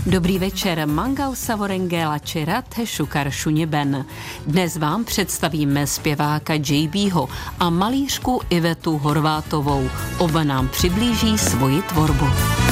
Dobrý večer, Mangal Savorengela Čerat Šukar Šuněben. Dnes vám představíme zpěváka JBho a malířku Ivetu Horvátovou. Oba nám přiblíží svoji tvorbu.